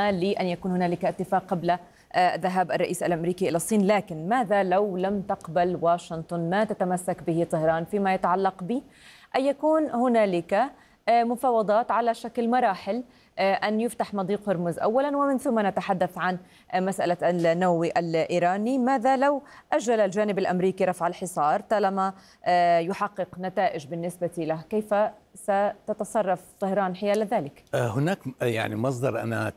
ما لأن يكون هنالك اتفاق قبل ذهاب الرئيس الأمريكي إلى الصين، لكن ماذا لو لم تقبل واشنطن ما تتمسك به طهران فيما يتعلق به أن يكون هنالك مفاوضات على شكل مراحل، أن يفتح مضيق هرمز أولا ومن ثم نتحدث عن مسألة النووي الإيراني؟ ماذا لو أجل الجانب الأمريكي رفع الحصار طالما يحقق نتائج بالنسبة له؟ كيف ستتصرف طهران حيال ذلك؟ هناك يعني مصدر أنا